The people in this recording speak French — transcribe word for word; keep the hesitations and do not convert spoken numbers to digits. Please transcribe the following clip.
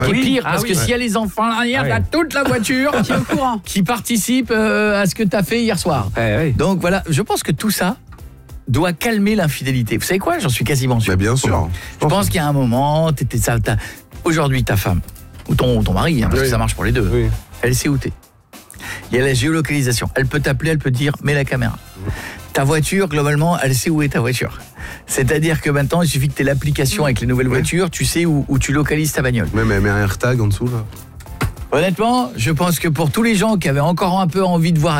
qui est oui. pire, Ah parce oui, que ouais. s'il y a les enfants derrière, Ouais. t'as toute la voiture Qui est au courant. qui participe euh, à ce que t'as fait hier soir. Ouais, ouais. Donc voilà, je pense que tout ça doit calmer l'infidélité. Vous savez quoi? J'en suis quasiment sûr. Bah, bien sûr. Je pense qu'il y a un moment, t'étais ça, t'as- aujourd'hui ta femme ou ton, ou ton mari, hein, parce Oui. que ça marche pour les deux, Oui. elle sait où t'es. Il y a la géolocalisation. Elle peut t'appeler, elle peut te dire mets la caméra. Ta voiture, globalement, elle sait où est ta voiture. C'est-à-dire que maintenant, il suffit que tu aies l'application avec les nouvelles Oui. voitures, tu sais où, où tu localises ta bagnole. Même elle met un AirTag en dessous là. Honnêtement, je pense que pour tous les gens qui avaient encore un peu envie de voir